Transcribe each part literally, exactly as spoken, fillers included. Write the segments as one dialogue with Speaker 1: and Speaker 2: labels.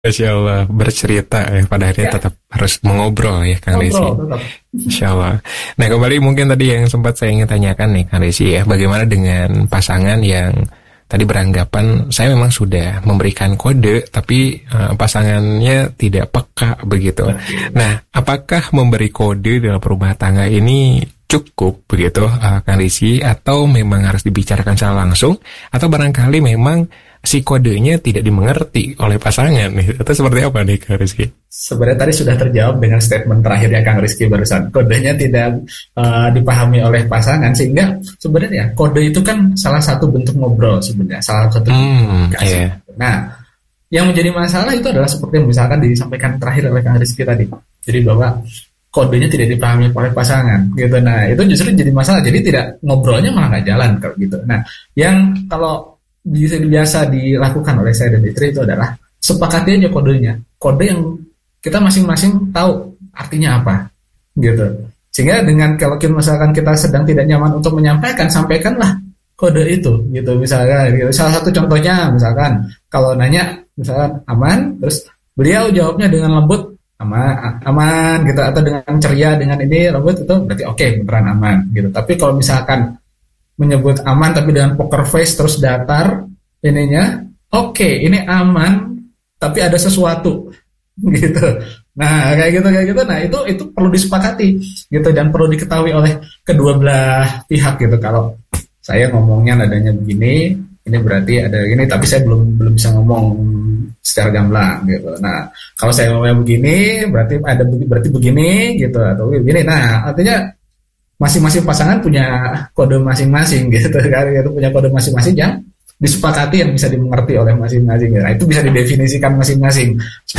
Speaker 1: Masya Allah, bercerita ya, pada akhirnya
Speaker 2: Ya,
Speaker 1: tetap harus mengobrol ya Kang Rizky.
Speaker 2: ngobrol tetap.
Speaker 1: Masya Allah. Nah kembali mungkin tadi yang sempat saya ingin tanyakan nih Kang Rizky ya, bagaimana dengan pasangan yang tadi beranggapan saya memang sudah memberikan kode, tapi uh, pasangannya tidak peka begitu. Nah, apakah memberi kode dalam rumah tangga ini cukup begitu uh, Kang Rizky, atau memang harus dibicarakan secara langsung, atau barangkali memang si kodenya tidak dimengerti oleh pasangan nih, atau seperti apa nih Kang Rizky?
Speaker 2: Sebenarnya tadi sudah terjawab dengan statement terakhirnya Kang Rizky barusan. Kodenya tidak uh, dipahami oleh pasangan, sehingga sebenarnya kode itu kan salah satu bentuk ngobrol sebenarnya, salah satu
Speaker 1: Hmm,
Speaker 2: komunikasi.
Speaker 1: iya.
Speaker 2: Nah, yang menjadi masalah itu adalah seperti yang misalkan disampaikan terakhir oleh Kang Rizky tadi. Jadi bahwa kodenya tidak dipahami oleh pasangan gitu. Nah, itu justru jadi masalah. Jadi tidak, ngobrolnya malah nggak jalan kalau gitu. Nah, yang kalau bisa biasa dilakukan oleh saya dan istri itu adalah sepakati aja kodenya, kode yang kita masing-masing tahu artinya apa gitu, sehingga dengan kalau kita misalkan kita sedang tidak nyaman untuk menyampaikan, sampaikanlah kode itu gitu. Misalkan gitu. Salah satu contohnya misalkan kalau nanya misalkan aman, terus beliau jawabnya dengan lembut aman, aman gitu, atau dengan ceria dengan ini lembut, itu berarti oke, okay, beneran aman gitu. Tapi kalau misalkan menyebut aman tapi dengan poker face terus datar ininya, oke okay, ini aman tapi ada sesuatu gitu. Nah kayak gitu kayak gitu. Nah itu itu perlu disepakati gitu, dan perlu diketahui oleh kedua belah pihak gitu. Kalau saya ngomongnya nadanya begini, ini berarti ada ini, tapi saya belum belum bisa ngomong secara gamblang gitu. Nah kalau saya ngomongnya begini berarti ada berarti begini gitu, atau begini. Nah artinya masing-masing pasangan punya kode masing-masing gitu kan, itu punya kode masing-masing yang disepakati, yang bisa dimengerti oleh masing-masing. Nah, itu bisa didefinisikan masing-masing.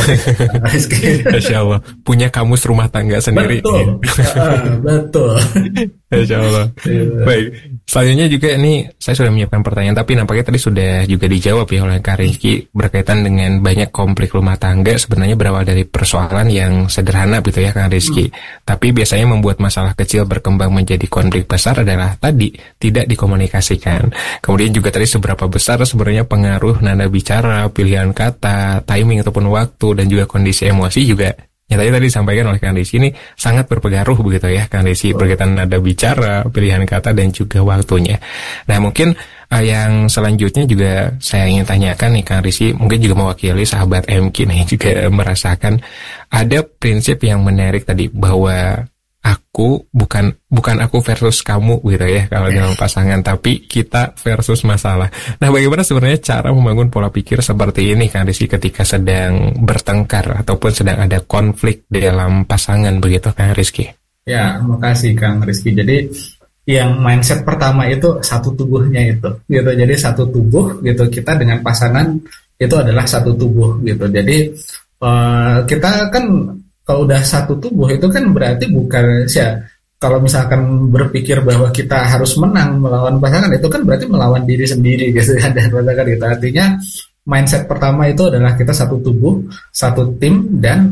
Speaker 1: Masya Allah, punya kamus rumah tangga sendiri.
Speaker 2: Betul, uh, betul.
Speaker 1: Masya Allah. Baik, selanjutnya juga ini saya sudah menyiapkan pertanyaan, tapi nampaknya tadi sudah juga dijawab ya oleh Kak Rizky berkaitan dengan banyak konflik rumah tangga sebenarnya berawal dari persoalan yang sederhana gitu ya Kak Rizky. Hmm. Tapi biasanya membuat masalah kecil berkembang menjadi konflik besar adalah tadi tidak dikomunikasikan. Kemudian juga tadi seberapa besar sebenarnya pengaruh nada bicara, pilihan kata, timing ataupun waktu, dan juga kondisi emosi juga nyatanya tadi disampaikan oleh Kang Rizky ini sangat berpengaruh begitu ya Kang Rizky, berkaitan nada bicara, pilihan kata, dan juga waktunya. Nah mungkin uh, yang selanjutnya juga saya ingin tanyakan nih Kang Rizky, mungkin juga mewakili sahabat M K nih juga merasakan ada prinsip yang menarik tadi bahwa aku bukan bukan aku versus kamu gitu ya kalau dalam pasangan, tapi kita versus masalah. Nah, bagaimana sebenarnya cara membangun pola pikir seperti ini Kang Rizky ketika sedang bertengkar ataupun sedang ada konflik dalam pasangan begitu Kang Rizky?
Speaker 2: Ya, makasih Kang Rizky. Jadi yang mindset pertama itu satu tubuhnya itu gitu. Jadi satu tubuh gitu, kita dengan pasangan itu adalah satu tubuh gitu. Jadi uh, kita kan kalau udah satu tubuh itu kan berarti bukan ya, kalau misalkan berpikir bahwa kita harus menang melawan pasangan, itu kan berarti melawan diri sendiri gitu kan, dan pasangan gitu. Artinya mindset pertama itu adalah kita satu tubuh, satu tim, dan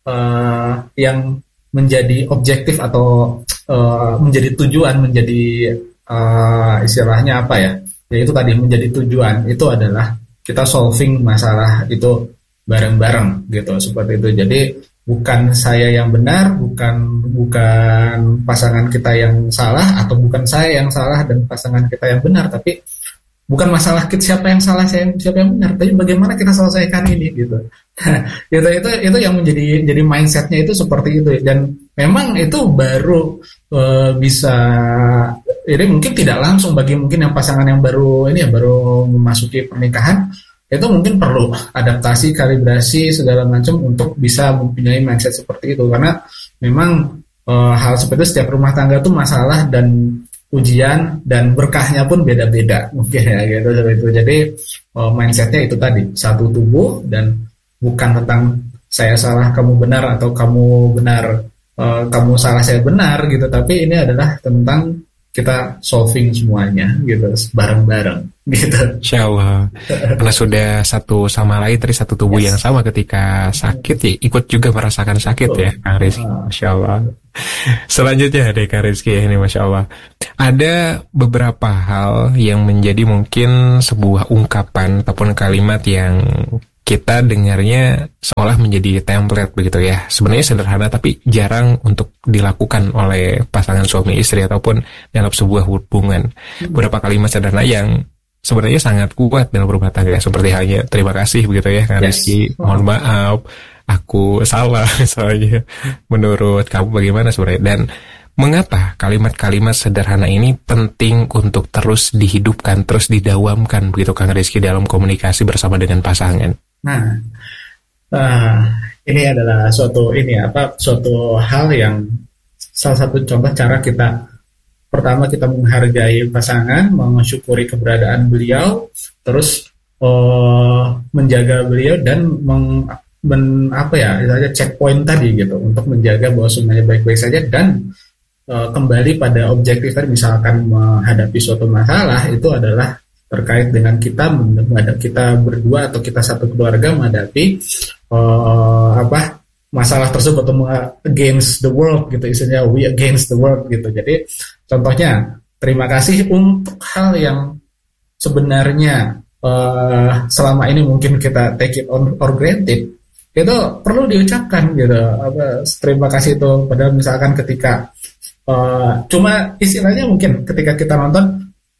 Speaker 2: uh, yang menjadi objektif atau uh, menjadi tujuan, menjadi uh, istilahnya apa ya, yaitu tadi menjadi tujuan itu adalah kita solving masalah itu bareng-bareng gitu, seperti itu. Jadi bukan saya yang benar, bukan bukan pasangan kita yang salah, atau bukan saya yang salah dan pasangan kita yang benar, tapi bukan masalah kita siapa yang salah, siapa yang benar, tapi bagaimana kita selesaikan ini gitu. itu itu itu yang menjadi jadi mindsetnya itu seperti itu, dan memang itu baru e, bisa ini mungkin tidak langsung bagi mungkin yang pasangan yang baru ini yang baru memasuki pernikahan. Itu mungkin perlu adaptasi, kalibrasi segala macam untuk bisa mempunyai mindset seperti itu, karena memang e, hal seperti itu setiap rumah tangga itu masalah dan ujian dan berkahnya pun beda-beda mungkin ya gitu seperti itu. Jadi e, mindsetnya itu tadi satu tubuh, dan bukan tentang saya salah kamu benar atau kamu benar e, kamu salah saya benar gitu, tapi ini adalah tentang kita solving semuanya gitu bareng-bareng gitu.
Speaker 1: Insya Allah. Karena sudah satu sama lain dari satu tubuh yes. yang sama, ketika sakit ya ikut juga merasakan sakit oh. ya Kang Rizky. Masya Allah. Selanjutnya deh Kang Rizky ini Masya Allah. Ada beberapa hal yang menjadi mungkin sebuah ungkapan ataupun kalimat yang kita dengarnya seolah menjadi template begitu ya. Sebenarnya sederhana tapi jarang untuk dilakukan oleh pasangan suami istri ataupun dalam sebuah hubungan. Beberapa kalimat sederhana yang sebenarnya sangat kuat dalam rumah tangga, seperti halnya terima kasih begitu ya Kang
Speaker 2: Yes.
Speaker 1: Rizky, mohon maaf, aku salah misalnya, menurut kamu bagaimana sebenarnya, dan mengapa kalimat-kalimat sederhana ini penting untuk terus dihidupkan, terus didawamkan begitu Kang Rizky dalam komunikasi bersama dengan pasangan?
Speaker 2: Nah, uh, ini adalah suatu ini apa suatu hal yang salah satu contoh cara kita pertama kita menghargai pasangan, mensyukuri keberadaan beliau, terus uh, menjaga beliau dan meng, men, apa ya, istilahnya checkpoint tadi gitu untuk menjaga bahwa semuanya baik-baik saja dan uh, kembali pada objektif tadi, misalkan menghadapi suatu masalah itu adalah terkait dengan kita kita berdua atau kita satu keluarga menghadapi uh, apa masalah tersebut atau against the world gitu, istilahnya we against the world gitu. Jadi contohnya terima kasih untuk hal yang sebenarnya uh, selama ini mungkin kita take it on or granted, itu perlu diucapkan gitu. Apa, terima kasih itu padahal misalkan ketika uh, cuma istilahnya mungkin ketika kita nonton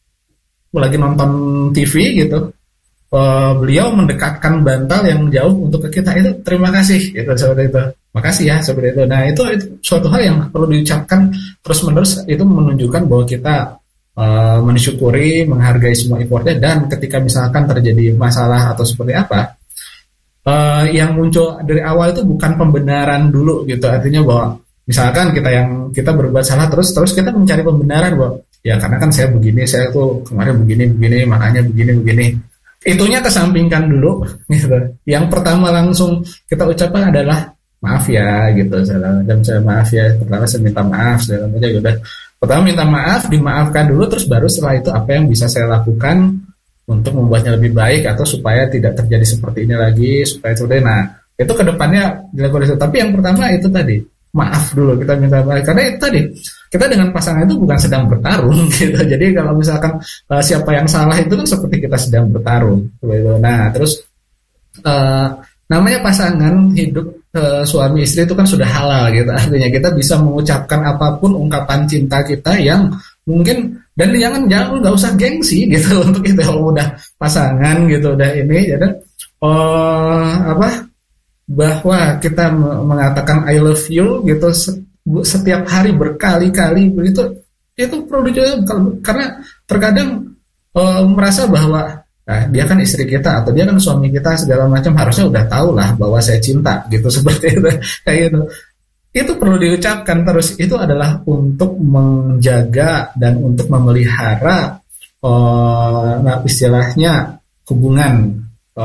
Speaker 2: lagi nonton T V gitu, uh, beliau mendekatkan bantal yang jauh untuk ke kita, itu terima kasih gitu, seperti itu, makasih ya, seperti itu. Nah itu, itu suatu hal yang perlu diucapkan terus menerus, itu menunjukkan bahwa kita uh, mensyukuri, menghargai semua effortnya, dan ketika misalkan terjadi masalah atau seperti apa, uh, yang muncul dari awal itu bukan pembenaran dulu gitu, artinya bahwa misalkan kita yang kita berbuat salah terus terus kita mencari pembenaran bahwa ya karena kan saya begini, saya tuh kemarin begini begini, makanya begini begini. Itunya kesampingkan dulu gitu. Yang pertama langsung kita ucapkan adalah maaf ya gitu. Dan saya maaf ya, pertama saya minta maaf, segala macam udah. Pertama minta maaf, dimaafkan dulu, terus baru setelah itu apa yang bisa saya lakukan untuk membuatnya lebih baik atau supaya tidak terjadi seperti ini lagi, supaya sudah. Nah, itu kedepannya dilakukan itu. Tapi yang pertama itu tadi, maaf dulu, kita minta maaf, karena itu tadi kita dengan pasangan itu bukan sedang bertarung gitu. Jadi kalau misalkan uh, siapa yang salah itu kan seperti kita sedang bertarung gitu. Nah terus uh, namanya pasangan hidup uh, suami istri itu kan sudah halal gitu, artinya kita bisa mengucapkan apapun ungkapan cinta kita yang mungkin, dan jangan jangan nggak usah gengsi gitu untuk itu, kalau udah pasangan gitu udah ini jadi uh, apa bahwa kita mengatakan I love you gitu setiap hari berkali-kali begitu, itu perlu dicoba, karena terkadang e, merasa bahwa nah, dia kan istri kita atau dia kan suami kita segala macam, harusnya udah tahu lah bahwa saya cinta gitu, seperti itu kayak gitu. Itu perlu diucapkan terus, itu adalah untuk menjaga dan untuk memelihara e, nah, istilahnya hubungan e,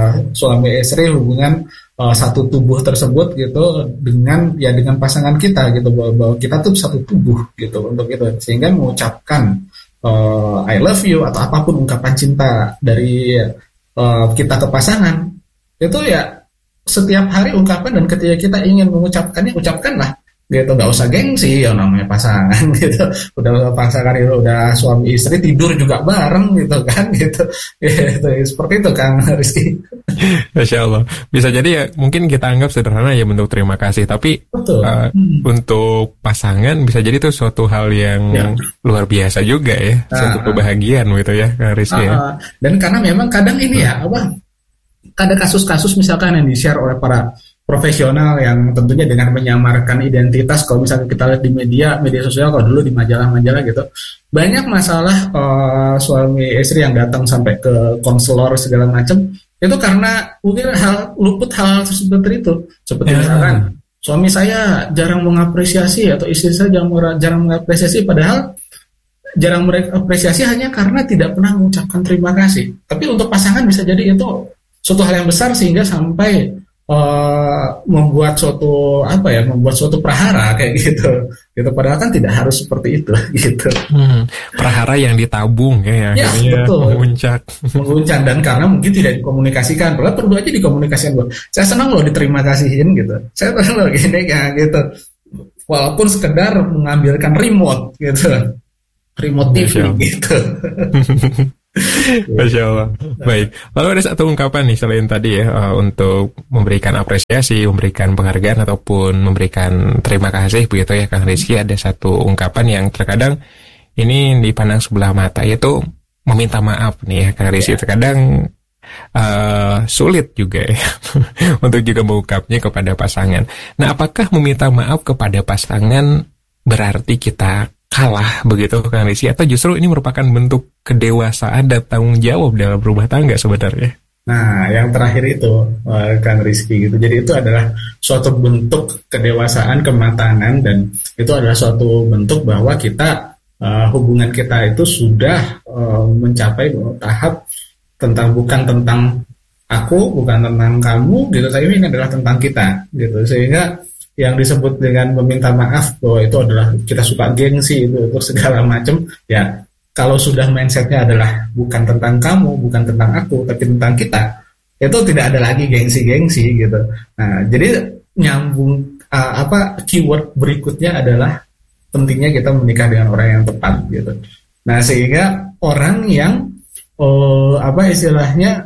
Speaker 2: suami istri, hubungan Uh, satu tubuh tersebut gitu dengan ya dengan pasangan kita gitu, bahwa, bahwa kita tuh satu tubuh gitu untuk itu, sehingga mengucapkan uh, I love you atau apapun ungkapan cinta dari uh, kita ke pasangan itu ya setiap hari ungkapan, dan ketika kita ingin mengucapkannya ucapkanlah gitu, nggak usah gengsi, ya namanya pasangan gitu, udah pasangan itu udah suami istri tidur juga bareng gitu kan gitu, gitu. Seperti itu Kang Rizky.
Speaker 1: Masya Allah, bisa jadi ya mungkin kita anggap sederhana ya bentuk terima kasih, tapi uh, hmm. untuk pasangan bisa jadi itu suatu hal yang ya. luar biasa juga ya, nah, suatu kebahagiaan gitu ya Kang Rizky uh, ya.
Speaker 2: Dan karena memang kadang ini ya apa, ada kasus-kasus misalkan yang di-share oleh para profesional yang tentunya dengan menyamarkan identitas, kalau misalnya kita lihat di media media sosial, kalau dulu di majalah-majalah gitu, banyak masalah uh, suami istri yang datang sampai ke konselor segala macam, itu karena mungkin hal luput hal seperti itu, seperti yeah. misalkan suami saya jarang mengapresiasi atau istri saya jarang, jarang mengapresiasi, padahal jarang mengapresiasi hanya karena tidak pernah mengucapkan terima kasih. Tapi untuk pasangan bisa jadi itu suatu hal yang besar sehingga sampai Uh, membuat suatu apa ya, membuat suatu prahara kayak gitu, gitu. Padahal kan tidak harus seperti itu, gitu.
Speaker 1: Hmm, prahara yang ditabung ya,
Speaker 2: ya
Speaker 1: akhirnya
Speaker 2: betul.
Speaker 1: memuncak.
Speaker 2: Memuncak, dan karena mungkin tidak dikomunikasikan, padahal perlu aja dikomunikasikan. Loh, saya senang loh diterima kasihin gitu, saya senang loh gini ya gitu. Walaupun sekedar mengambilkan remote gitu, remote T V gitu.
Speaker 1: Masya Allah. Baik. Lalu ada satu ungkapan nih selain tadi ya uh, untuk memberikan apresiasi, memberikan penghargaan ataupun memberikan terima kasih begitu ya Kang Rizky, ada satu ungkapan yang terkadang ini dipandang sebelah mata, yaitu meminta maaf nih ya Kang Rizky. Terkadang uh, sulit juga ya untuk juga mengungkapnya kepada pasangan. Nah, apakah meminta maaf kepada pasangan berarti kita kalah begitu Kang Rizky, atau justru ini merupakan bentuk kedewasaan dan tanggung jawab dalam rumah tangga sebenarnya?
Speaker 2: Nah, yang terakhir itu uh, Kang Rizky gitu. Jadi itu adalah suatu bentuk kedewasaan, kematangan, dan itu adalah suatu bentuk bahwa kita uh, hubungan kita itu sudah uh, mencapai tahap tentang bukan tentang aku, bukan tentang kamu gitu, tapi ini adalah tentang kita gitu. Sehingga yang disebut dengan meminta maaf bahwa itu adalah kita suka gengsi itu untuk segala macam, ya kalau sudah mindsetnya adalah bukan tentang kamu, bukan tentang aku, tapi tentang kita, itu tidak ada lagi gengsi-gengsi gitu. Nah, jadi nyambung uh, apa keyword berikutnya adalah pentingnya kita menikah dengan orang yang tepat gitu. Nah, sehingga orang yang uh, apa istilahnya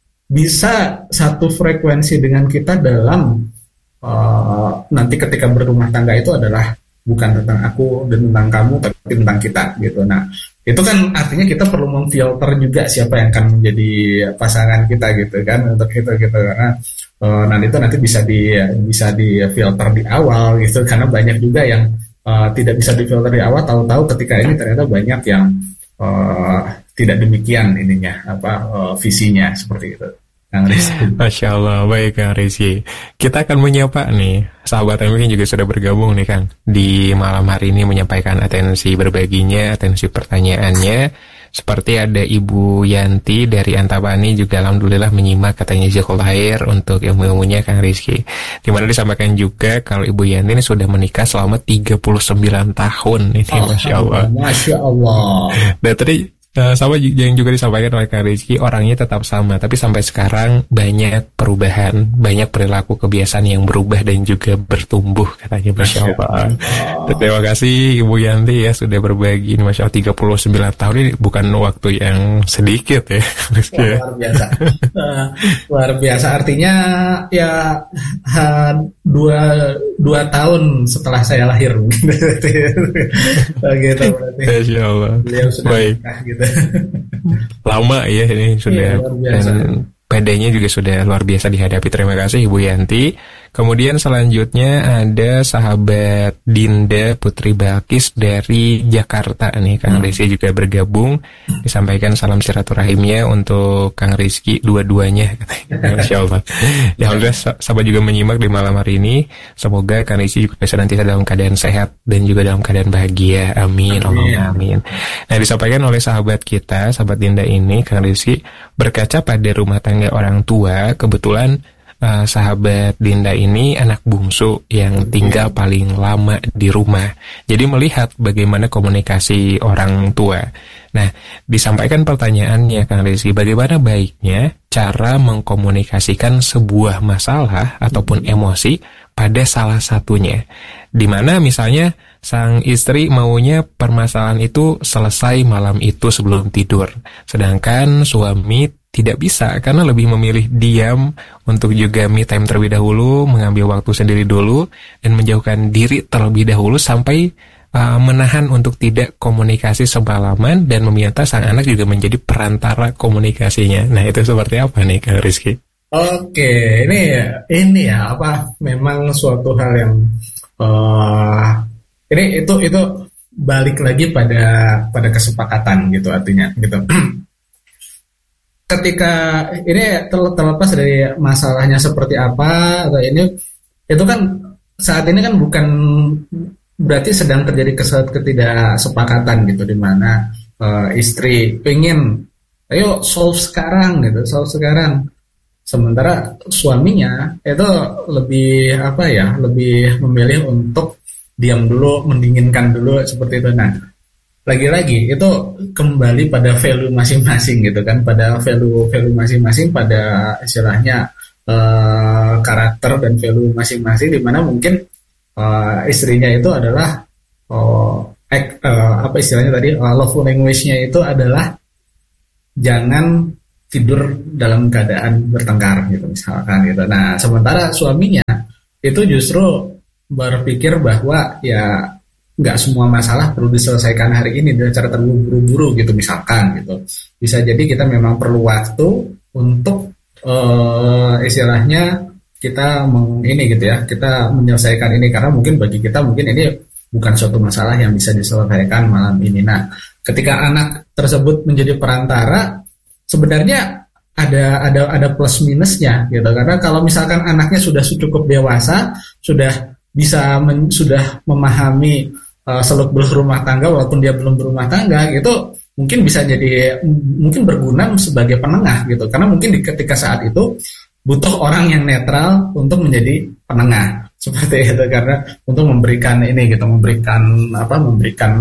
Speaker 2: bisa satu frekuensi dengan kita dalam Uh, nanti ketika berumah tangga itu adalah bukan tentang aku dan tentang kamu, tapi tentang kita gitu. Nah, itu kan artinya kita perlu memfilter juga siapa yang akan menjadi pasangan kita gitu kan, untuk itu gitu, karena uh, nanti itu nanti bisa di bisa difilter di awal gitu, karena banyak juga yang uh, tidak bisa difilter di awal, tahu-tahu ketika ini ternyata banyak yang uh, tidak demikian ininya apa uh, visinya seperti itu.
Speaker 1: Masya Allah, baik Kang Rizky. Kita akan menyapa nih sahabat yang mungkin juga sudah bergabung nih Kang di malam hari ini, menyampaikan atensi berbaginya, atensi pertanyaannya. Seperti ada Ibu Yanti dari Antapani juga alhamdulillah menyimak, katanya jazakallahu khair untuk ilmu-ilmunya Kang Rizky. Dimana disampaikan juga kalau Ibu Yanti ini sudah menikah selama tiga puluh sembilan tahun ini, Masya Allah.
Speaker 2: Masya Allah.
Speaker 1: Dan tadi Uh, sama yang juga disampaikan oleh Kang Rizky, orangnya tetap sama, tapi sampai sekarang banyak perubahan, banyak perilaku kebiasaan yang berubah dan juga bertumbuh, katanya. Masya Allah. Terima kasih Ibu Yanti ya sudah berbagi. Masya Allah, tiga puluh sembilan tahun ini bukan waktu yang sedikit ya, Rizky, ya.
Speaker 2: Luar biasa. uh, luar biasa, artinya ya uh, dua, dua tahun setelah saya lahir gitu berarti.
Speaker 1: Masya Allah.
Speaker 2: Beliau sudah
Speaker 1: baik
Speaker 2: nikah gitu.
Speaker 1: Lama ya ini sudah,
Speaker 2: iya,
Speaker 1: dan P D-nya juga sudah luar biasa dihadapi. Terima kasih Ibu Yanti. Kemudian selanjutnya ada sahabat Dinda Putri Balkis dari Jakarta nih, Kang hmm. Rizky juga bergabung, disampaikan salam silaturahimnya untuk Kang Rizky dua-duanya, katanya. Masya Allah. Ya alhamdulillah sahabat juga menyimak di malam hari ini. Semoga Kang Rizky juga senantiasa dalam keadaan sehat dan juga dalam keadaan bahagia. Amin. Amin. Amin. Nah, disampaikan oleh sahabat kita, sahabat Dinda ini, Kang Rizky, berkaca pada rumah tangga orang tua, kebetulan Uh, sahabat Dinda ini anak bungsu yang tinggal paling lama di rumah. Jadi melihat bagaimana komunikasi orang tua. Nah, disampaikan pertanyaannya Kang Rizky, bagaimana baiknya cara mengkomunikasikan sebuah masalah ataupun emosi pada salah satunya. Dimana misalnya sang istri maunya permasalahan itu selesai malam itu sebelum tidur, sedangkan suami tidak bisa karena lebih memilih diam untuk juga me time terlebih dahulu, mengambil waktu sendiri dulu, dan menjauhkan diri terlebih dahulu sampai uh, menahan untuk tidak komunikasi semalaman dan meminta sang anak juga menjadi perantara komunikasinya. Nah, itu seperti apa nih Kang Rizky?
Speaker 2: Oke, ini ini ya apa memang suatu hal yang uh, ini itu itu balik lagi pada pada kesepakatan gitu, artinya gitu. Ketika ini terlepas dari masalahnya seperti apa atau ini, itu kan saat ini kan bukan berarti sedang terjadi ketidaksepakatan gitu, di mana uh, istri pengen ayo solve sekarang gitu, solve sekarang, sementara suaminya itu lebih apa ya, lebih memilih untuk diam dulu, mendinginkan dulu seperti itu. Nah, lagi-lagi itu kembali pada value masing-masing gitu kan, pada value value masing-masing, pada istilahnya uh, karakter dan value masing-masing, di mana mungkin uh, istrinya itu adalah uh, act, uh, apa istilahnya tadi uh, love language-nya itu adalah jangan tidur dalam keadaan bertengkar gitu misalkan gitu. Nah sementara suaminya itu justru berpikir bahwa ya nggak semua masalah perlu diselesaikan hari ini dengan cara terburu-buru gitu misalkan gitu. Bisa jadi kita memang perlu waktu untuk uh, istilahnya kita meng, ini gitu ya, kita menyelesaikan ini karena mungkin bagi kita mungkin ini bukan suatu masalah yang bisa diselesaikan malam ini. Nah, ketika anak tersebut menjadi perantara, sebenarnya ada ada ada plus minusnya gitu. Karena kalau misalkan anaknya sudah cukup dewasa, sudah bisa men, sudah memahami uh, seluk-beluk rumah tangga walaupun dia belum berumah tangga gitu, mungkin bisa jadi mungkin berguna sebagai penengah gitu. Karena mungkin di ketika saat itu butuh orang yang netral untuk menjadi penengah seperti itu, karena untuk memberikan ini gitu, memberikan apa memberikan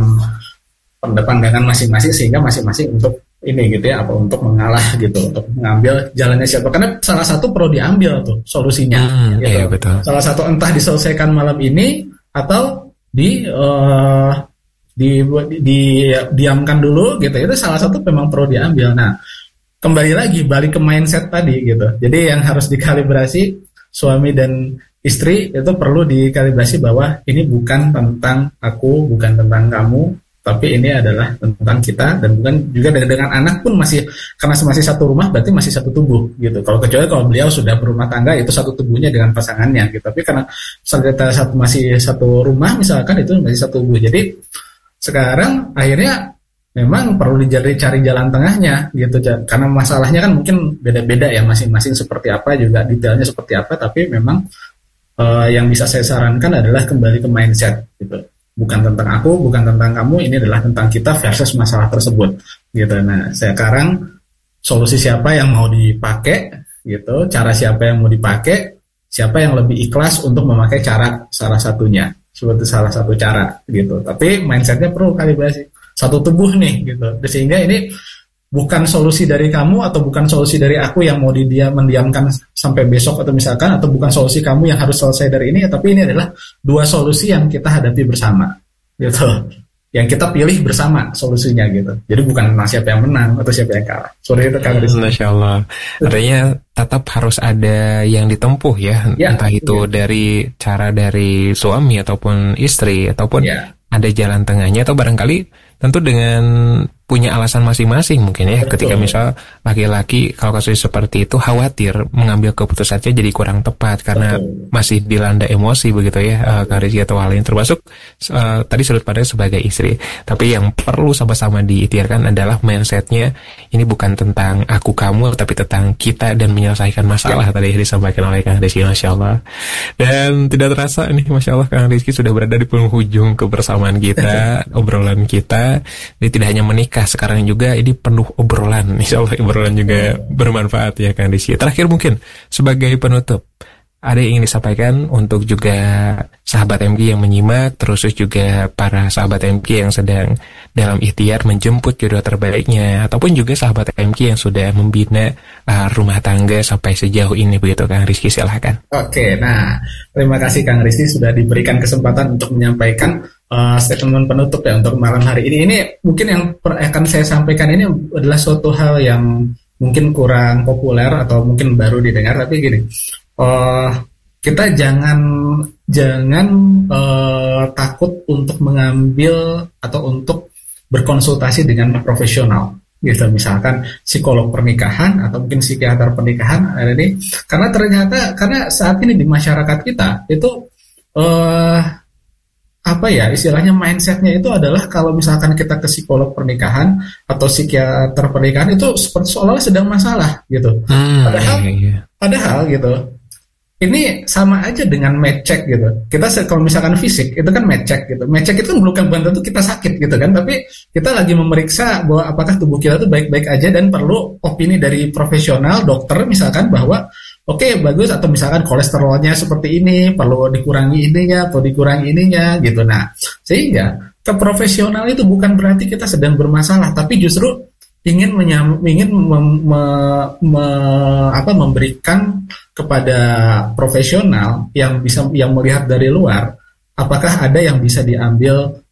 Speaker 2: pandangan masing-masing sehingga masing-masing untuk ini gitu ya, apa untuk mengalah gitu, untuk mengambil jalannya siapa, karena salah satu perlu diambil tuh solusinya
Speaker 1: hmm,
Speaker 2: gitu.
Speaker 1: Iya, betul.
Speaker 2: Salah satu entah diselesaikan malam ini atau di uh, di, di, di diamkan dulu gitu, itu salah satu memang perlu diambil. Nah kembali lagi balik ke mindset tadi gitu, jadi yang harus dikalibrasi suami dan istri itu perlu dikalibrasi bahwa ini bukan tentang aku, bukan tentang kamu, tapi ini adalah tentang kita, dan bukan juga dengan, dengan anak pun masih, karena masih satu rumah berarti masih satu tubuh gitu. Kalau kecuali kalau beliau sudah berumah tangga itu satu tubuhnya dengan pasangannya gitu. Tapi karena kita satu, masih satu rumah misalkan itu masih satu tubuh. Jadi sekarang akhirnya memang perlu dicari cari jalan tengahnya gitu. Karena masalahnya kan mungkin beda-beda ya masing-masing seperti apa, juga detailnya seperti apa. Tapi memang uh, yang bisa saya sarankan adalah kembali ke mindset gitu. Bukan tentang aku, bukan tentang kamu, ini adalah tentang kita versus masalah tersebut gitu. Nah sekarang solusi siapa yang mau dipakai gitu, cara siapa yang mau dipakai, siapa yang lebih ikhlas untuk memakai cara salah satunya, seperti salah satu cara gitu. Tapi mindsetnya perlu kalibrasi, satu tubuh nih gitu, sehingga ini bukan solusi dari kamu atau bukan solusi dari aku yang mau didiam mendiamkan sampai besok atau misalkan, atau bukan solusi kamu yang harus selesai dari ini, tapi ini adalah dua solusi yang kita hadapi bersama gitu, yang kita pilih bersama solusinya gitu. Jadi bukan siapa yang menang atau siapa yang kalah. Sorry itu Kang Rizky.
Speaker 1: Masya Allah. Artinya tetap harus ada yang ditempuh ya, ya entah itu ya. Dari cara dari suami ataupun istri, ataupun ya. Ada jalan tengahnya, atau barangkali tentu dengan punya alasan masing-masing mungkin ya. Betul. Ketika misal laki-laki kalau kasus seperti itu khawatir mengambil keputusannya jadi kurang tepat karena Betul. Masih dilanda emosi begitu ya, uh, Kak Rizky atau hal lain, termasuk uh, tadi sudut pandang sebagai istri. Tapi yang perlu sama-sama diikhtiarkan adalah mindsetnya ini bukan tentang aku kamu, tapi tentang kita dan menyelesaikan masalah ya. Tadi disampaikan oleh Kang Rizky, Masya Allah. Dan tidak terasa nih Masya Allah Kang Rizky sudah berada di penghujung kebersamaan kita, obrolan kita. Ini tidak hanya menikah, sekarang juga ini penuh obrolan. Insya Allah obrolan juga bermanfaat ya Kang Rizky. Terakhir mungkin sebagai penutup, ada yang ingin disampaikan untuk juga sahabat M G yang menyimak, terus juga para sahabat M G yang sedang dalam ikhtiar menjemput jodoh terbaiknya, ataupun juga sahabat M G yang sudah membina uh, rumah tangga sampai sejauh ini begitu Kang Rizky, silahkan.
Speaker 2: Oke, nah terima kasih Kang Rizky sudah diberikan kesempatan untuk menyampaikan uh, statement penutup ya untuk malam hari ini. Ini mungkin yang akan saya sampaikan ini adalah suatu hal yang mungkin kurang populer atau mungkin baru didengar, tapi gini. Uh, kita jangan jangan uh, takut untuk mengambil atau untuk berkonsultasi dengan profesional gitu, misalkan psikolog pernikahan atau mungkin psikiater pernikahan ini, karena ternyata karena saat ini di masyarakat kita itu uh, apa ya istilahnya mindsetnya itu adalah kalau misalkan kita ke psikolog pernikahan atau psikiater pernikahan itu seperti seolah sedang masalah gitu, hmm, padahal iya, iya. padahal gitu ini sama aja dengan med check gitu. Kita kalau misalkan fisik itu kan med check gitu. Med check itu kan bukan tentu kita sakit gitu kan, tapi kita lagi memeriksa bahwa apakah tubuh kita itu baik-baik aja dan perlu opini dari profesional dokter misalkan bahwa oke okay, bagus, atau misalkan kolesterolnya seperti ini, perlu dikurangi ininya, perlu dikurangi ininya gitu. Nah, sehingga ke profesional itu bukan berarti kita sedang bermasalah, tapi justru ingin menyam, ingin mem, me, me, apa, memberikan kepada profesional yang bisa yang melihat dari luar apakah ada yang bisa diambil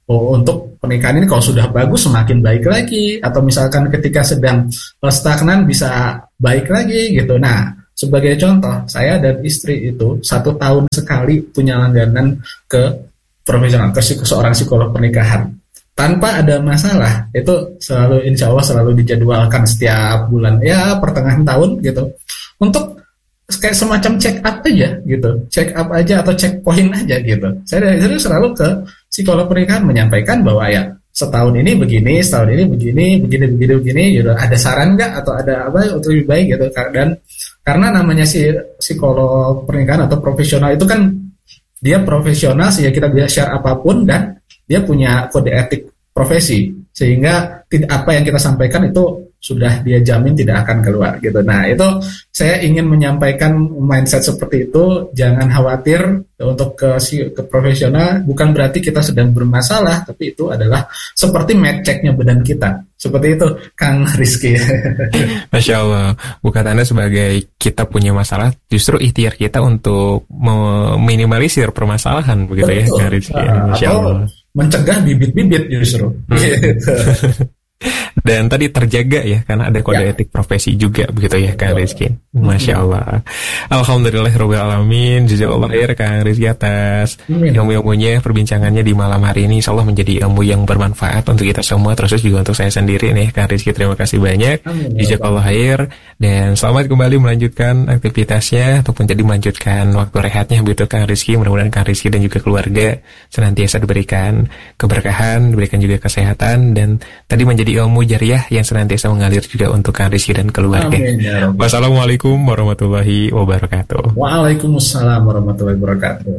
Speaker 2: oh, untuk pernikahan ini kalau sudah bagus semakin baik lagi, atau misalkan ketika sedang stagnan bisa baik lagi gitu. Nah, sebagai contoh, saya dan istri itu satu tahun sekali punya langganan ke profesional, ke seorang psikolog pernikahan. Tanpa ada masalah, itu selalu insya Allah selalu dijadwalkan setiap bulan, ya pertengahan tahun gitu, untuk kayak semacam check up aja gitu, check up aja atau check point aja gitu. Saya dari selalu ke psikolog pernikahan menyampaikan bahwa ya setahun ini begini, setahun ini begini, begini, begini, begini, gitu. Ada saran nggak atau ada apa untuk lebih baik gitu. Dan karena namanya si psikolog pernikahan atau profesional itu kan dia profesional, sehingga kita bisa share apapun dan dia punya kode etik profesi, sehingga apa yang kita sampaikan itu sudah dia jamin tidak akan keluar gitu. Nah, itu saya ingin menyampaikan mindset seperti itu. Jangan khawatir untuk ke ke profesional, bukan berarti kita sedang bermasalah, tapi itu adalah seperti med check-nya badan kita. Seperti itu, Kang Rizky.
Speaker 1: Masya Allah, bukan Anda sebagai kita punya masalah, justru ikhtiar kita untuk meminimalisir permasalahan, begitu. Betul. Ya, Kang Rizky. Masya Allah.
Speaker 2: Mencegah bibit-bibit justru. Hmm.
Speaker 1: Dan tadi terjaga ya, karena ada kode ya. Etik profesi juga, begitu ya, Kang Rizky. Masya Allah. Alhamdulillah Rabbil Alamin. Jazakallah khair Kang Rizky atas ilmu-ilmunya, perbincangannya di malam hari ini. Insya Allah menjadi ilmu yang bermanfaat untuk kita semua, terus juga untuk saya sendiri nih, Kang Rizky. Terima kasih banyak. Jazakallah khair. Dan selamat kembali melanjutkan aktivitasnya, ataupun jadi melanjutkan waktu rehatnya, begitu Kang Rizky. Mudah-mudahan Kang Rizky dan juga keluarga senantiasa diberikan keberkahan, diberikan juga kesehatan, dan tadi menjadi ilmu jariah yang senantiasa mengalir juga untuk Kang Rizky dan keluarga. Amin, ya Wassalamualaikum warahmatullahi wabarakatuh.
Speaker 2: Waalaikumsalam warahmatullahi wabarakatuh.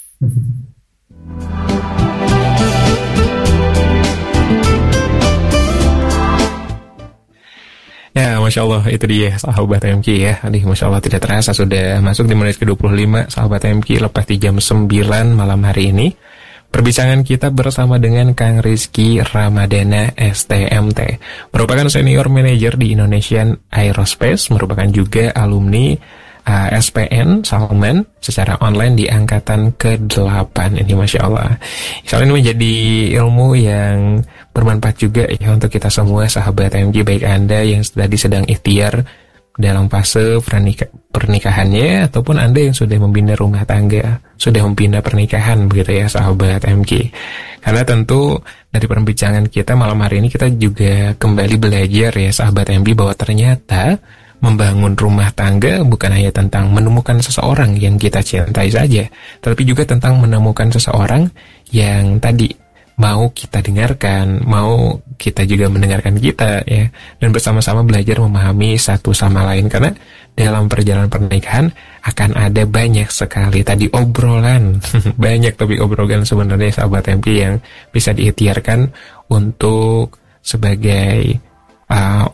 Speaker 1: Ya, Masya Allah, itu dia sahabat M K ya. Aduh, Masya Allah, tidak terasa sudah masuk di menit ke dua puluh lima sahabat M K, lepas di jam sembilan malam hari ini. Perbincangan kita bersama dengan Kang Rizky Ramadana S T M T, merupakan Senior Manager di Indonesian Aerospace, merupakan juga alumni uh, S P N Salman secara online di angkatan ke delapan. Ini Masya Allah. Insya Allah ini menjadi ilmu yang bermanfaat juga ya untuk kita semua sahabat M G, baik Anda yang tadi sedang ikhtiar dalam fase pernika- pernikahannya, ataupun Anda yang sudah membina rumah tangga, sudah membina pernikahan, begitu ya sahabat M K. Karena tentu dari perbincangan kita malam hari ini kita juga kembali belajar ya sahabat M K, bahwa ternyata membangun rumah tangga bukan hanya tentang menemukan seseorang yang kita cintai saja, tapi juga tentang menemukan seseorang yang tadi mau kita dengarkan, mau kita juga mendengarkan kita ya, dan bersama-sama belajar memahami satu sama lain. Karena dalam perjalanan pernikahan akan ada banyak sekali tadi obrolan banyak tapi obrolan sebenarnya sahabat M K yang bisa diikhtiarkan untuk sebagai uh,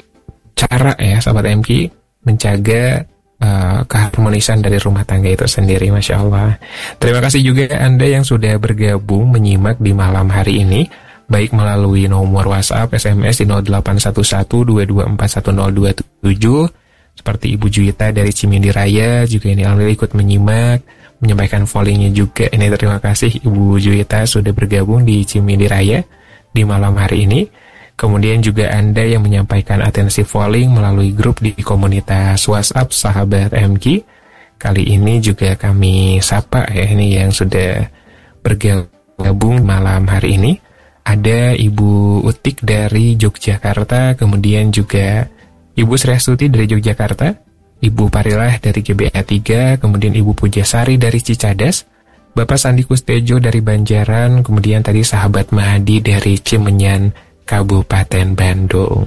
Speaker 1: cara ya sahabat M K menjaga Uh, keharmonisan dari rumah tangga itu sendiri. Masya Allah. Terima kasih juga Anda yang sudah bergabung menyimak di malam hari ini, baik melalui nomor WhatsApp, S M S di nol delapan satu satu dua dua empat satu nol dua tujuh, seperti Ibu Juwita dari Cimindi Raya juga ini alhamdulillah ikut menyimak, menyampaikan followingnya juga. Ini terima kasih Ibu Juwita sudah bergabung di Cimindi Raya di malam hari ini. Kemudian juga Anda yang menyampaikan atensi polling melalui grup di komunitas WhatsApp sahabat M K. Kali ini juga kami sapa ya, ini yang sudah bergabung malam hari ini. Ada Ibu Utik dari Yogyakarta, kemudian juga Ibu Sri Astuti dari Yogyakarta, Ibu Parilah dari G B A tiga, kemudian Ibu Pujasari dari Cicadas, Bapak Sandi Kustejo dari Banjaran, kemudian tadi sahabat Mahadi dari Cimenyan, Kabupaten Bandung.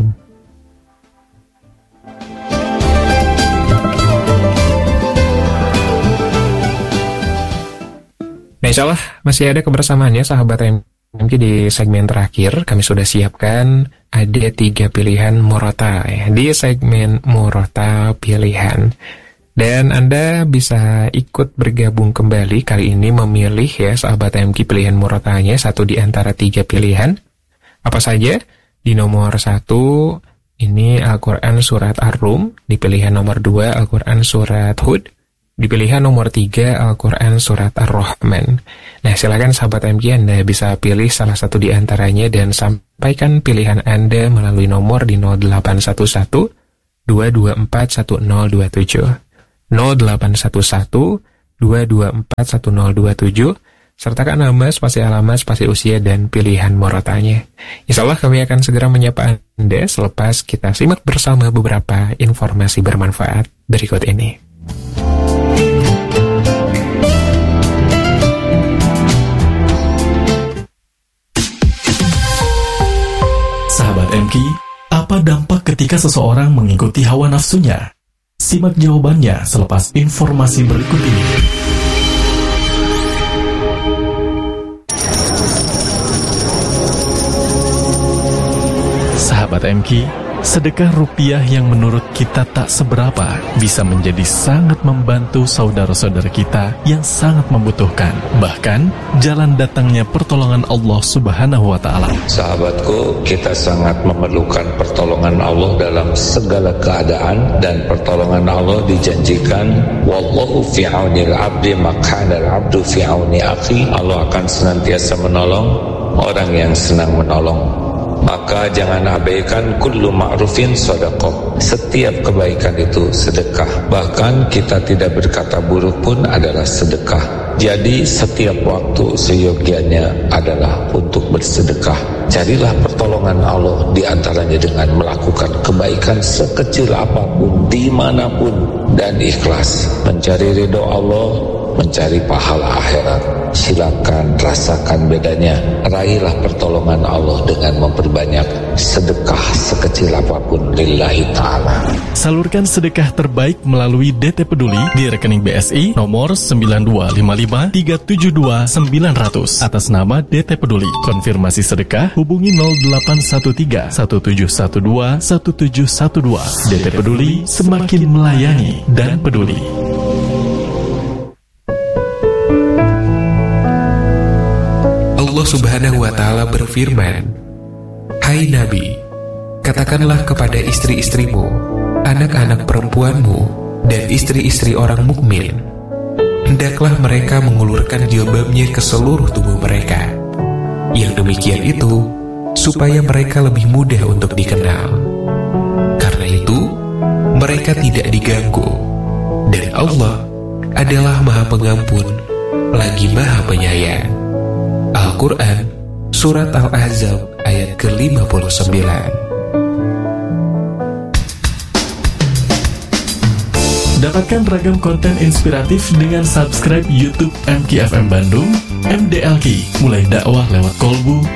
Speaker 1: Nah, insya Allah masih ada kebersamaannya sahabat M K di segmen terakhir. Kami sudah siapkan ada tiga pilihan Murota ya, di segmen Murota Pilihan. Dan Anda bisa ikut bergabung kembali kali ini memilih ya sahabat M K pilihan Murotanya, satu di antara tiga pilihan. Apa saja? Di nomor satu ini Al-Quran Surat Ar-Rum, di pilihan nomor dua Al-Quran Surat Hud, Di pilihan nomor tiga, Al-Quran Surat Ar-Rahman. Nah, silakan sahabat M K, Anda bisa pilih salah satu di antaranya dan sampaikan pilihan Anda melalui nomor di nol delapan satu satu, dua dua empat, satu nol dua tujuh. nol delapan satu satu, dua dua empat, satu nol dua tujuh, sertakan nama, spasi alamat, spasi usia, dan pilihan morotanya. Insya Allah kami akan segera menyapa Anda selepas kita simak bersama beberapa informasi bermanfaat berikut ini.
Speaker 3: Sahabat M K, apa dampak ketika seseorang mengikuti hawa nafsunya? Simak jawabannya selepas informasi berikut ini. Sahabat M K, sedekah rupiah yang menurut kita tak seberapa bisa menjadi sangat membantu saudara-saudara kita yang sangat membutuhkan. Bahkan, jalan datangnya pertolongan Allah Subhanahu wa Ta'ala.
Speaker 4: Sahabatku, kita sangat memerlukan pertolongan Allah dalam segala keadaan, dan pertolongan Allah dijanjikan, wallahu fi aunil abdi makana al-abdu fi auni akhi. Allah akan senantiasa menolong orang yang senang menolong. Maka jangan abaikan kullu ma'rufin sedekah. Setiap kebaikan itu sedekah. Bahkan kita tidak berkata buruk pun adalah sedekah. Jadi setiap waktu seyogianya adalah untuk bersedekah. Carilah pertolongan Allah di antaranya dengan melakukan kebaikan sekecil apapun, dimanapun, dan ikhlas. Mencari ridho Allah, mencari pahala akhirat. Silakan rasakan bedanya. Raihlah pertolongan Allah dengan memperbanyak sedekah sekecil apapun lillahi ta'ala.
Speaker 3: Salurkan sedekah terbaik melalui D T Peduli di rekening B S I nomor sembilan dua lima lima tiga tujuh dua sembilan nol nol atas nama D T Peduli. Konfirmasi sedekah hubungi nol delapan satu tiga, satu tujuh satu dua, satu tujuh satu dua. D T Peduli, semakin melayani dan peduli.
Speaker 1: Allah Subhanahu wa Ta'ala berfirman, "Hai Nabi, katakanlah kepada istri-istrimu, anak-anak perempuanmu, dan istri-istri orang mukmin, hendaklah mereka mengulurkan jilbabnya ke seluruh tubuh mereka. Yang demikian itu, supaya mereka lebih mudah untuk dikenal. Karena itu, mereka tidak diganggu, dan Allah adalah Maha Pengampun, lagi Maha Penyayang." Al-Quran, Surat Al-Ahzab, ayat ke lima puluh sembilan.
Speaker 3: Dapatkan ragam konten inspiratif dengan subscribe YouTube M K F M Bandung, M D L K, mulai dakwah lewat kolbu,